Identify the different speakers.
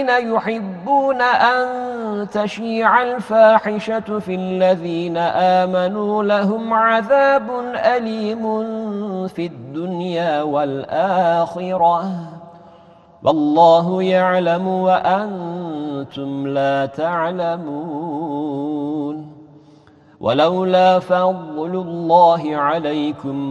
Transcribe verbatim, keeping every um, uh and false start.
Speaker 1: الذين يحبون أن تشيع الفاحشة في الذين آمنوا لهم عذاب أليم في الدنيا والآخرة والله يعلم وأنتم لا تعلمون ولولا فضل الله عليكم